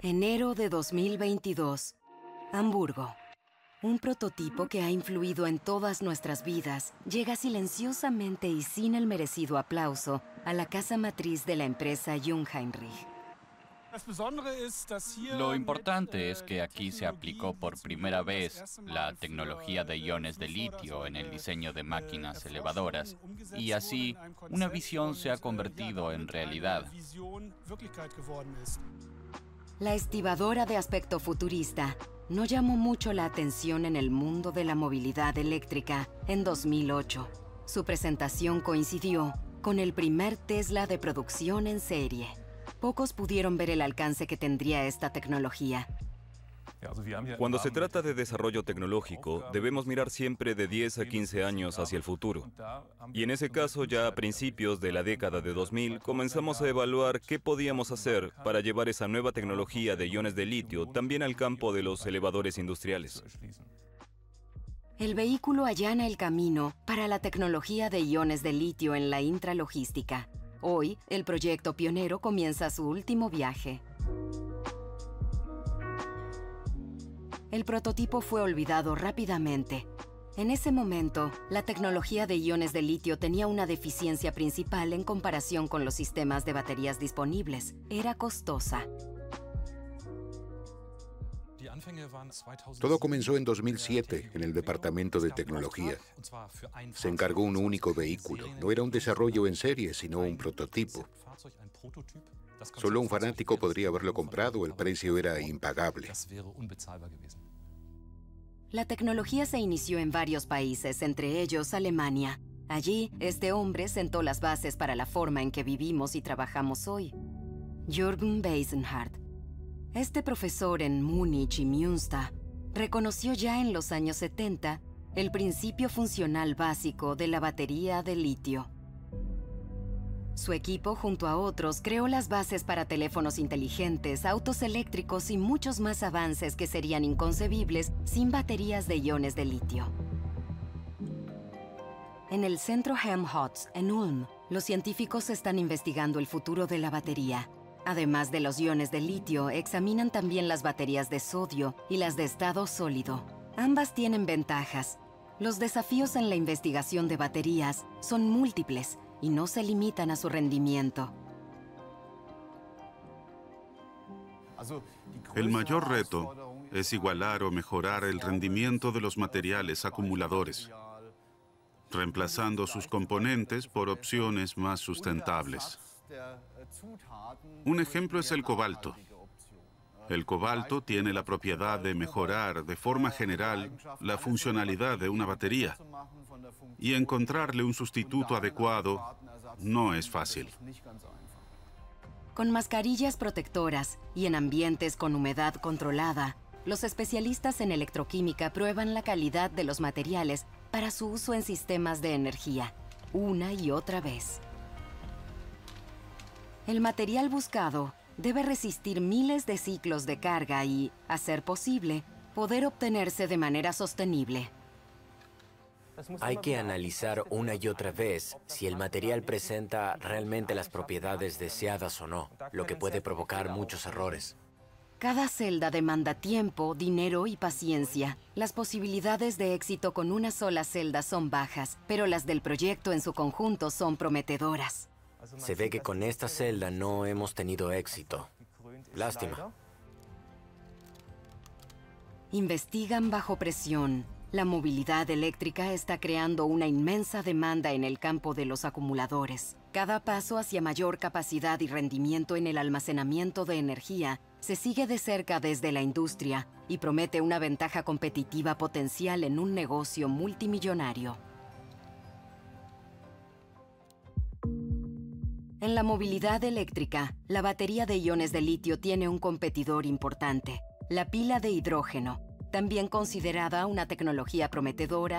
Enero de 2022. Hamburgo. Un prototipo que ha influido en todas nuestras vidas llega silenciosamente y sin el merecido aplauso a la casa matriz de la empresa Jungheinrich. Lo importante es que aquí se aplicó por primera vez la tecnología de iones de litio en el diseño de máquinas elevadoras, y así una visión se ha convertido en realidad. La estibadora de aspecto futurista no llamó mucho la atención en el mundo de la movilidad eléctrica en 2008. Su presentación coincidió con el primer Tesla de producción en serie. Pocos pudieron ver el alcance que tendría esta tecnología. Cuando se trata de desarrollo tecnológico, debemos mirar siempre de 10 a 15 años hacia el futuro. Y en ese caso, ya a principios de la década de 2000, comenzamos a evaluar qué podíamos hacer para llevar esa nueva tecnología de iones de litio también al campo de los elevadores industriales. El vehículo allana el camino para la tecnología de iones de litio en la intralogística. Hoy, el proyecto pionero comienza su último viaje. El prototipo fue olvidado rápidamente. En ese momento, la tecnología de iones de litio tenía una deficiencia principal en comparación con los sistemas de baterías disponibles. Era costosa. Todo comenzó en 2007 en el Departamento de Tecnología. Se encargó un único vehículo. No era un desarrollo en serie, sino un prototipo. Solo un fanático podría haberlo comprado, el precio era impagable. La tecnología se inició en varios países, entre ellos Alemania. Allí, este hombre sentó las bases para la forma en que vivimos y trabajamos hoy. Jürgen Beisenhardt. Este profesor en Múnich y Münster reconoció ya en los años 70 el principio funcional básico de la batería de litio. Su equipo, junto a otros, creó las bases para teléfonos inteligentes, autos eléctricos y muchos más avances que serían inconcebibles sin baterías de iones de litio. En el centro Helmholtz, en Ulm, los científicos están investigando el futuro de la batería. Además de los iones de litio, examinan también las baterías de sodio y las de estado sólido. Ambas tienen ventajas. Los desafíos en la investigación de baterías son múltiples y no se limitan a su rendimiento. El mayor reto es igualar o mejorar el rendimiento de los materiales acumuladores, reemplazando sus componentes por opciones más sustentables. Un ejemplo es el cobalto. El cobalto tiene la propiedad de mejorar de forma general la funcionalidad de una batería, y encontrarle un sustituto adecuado no es fácil. Con mascarillas protectoras y en ambientes con humedad controlada, los especialistas en electroquímica prueban la calidad de los materiales para su uso en sistemas de energía, una y otra vez. El material buscado debe resistir miles de ciclos de carga y, a ser posible, poder obtenerse de manera sostenible. Hay que analizar una y otra vez si el material presenta realmente las propiedades deseadas o no, lo que puede provocar muchos errores. Cada celda demanda tiempo, dinero y paciencia. Las posibilidades de éxito con una sola celda son bajas, pero las del proyecto en su conjunto son prometedoras. Se ve que con esta celda no hemos tenido éxito. Lástima. Investigan bajo presión. La movilidad eléctrica está creando una inmensa demanda en el campo de los acumuladores. Cada paso hacia mayor capacidad y rendimiento en el almacenamiento de energía se sigue de cerca desde la industria y promete una ventaja competitiva potencial en un negocio multimillonario. En la movilidad eléctrica, la batería de iones de litio tiene un competidor importante, la pila de hidrógeno, también considerada una tecnología prometedora